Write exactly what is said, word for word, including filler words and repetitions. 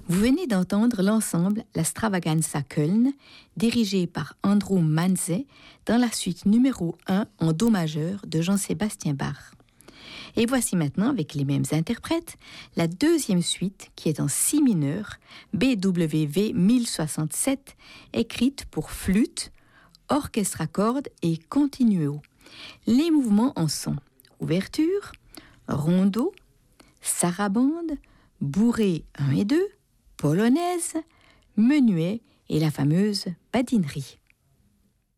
Vous venez d'entendre l'ensemble La Stravaganza Köln, dirigé par Andrew Manze, dans la suite numéro un en Do majeur de Jean-Sébastien Bach. Et voici maintenant, avec les mêmes interprètes, la deuxième suite qui est en si mineur, B W V mille soixante-sept, écrite pour flûte, orchestre à cordes et continuo. Les mouvements en sont ouverture, rondo, sarabande, bourrée un et deux, polonaise, menuet et la fameuse badinerie.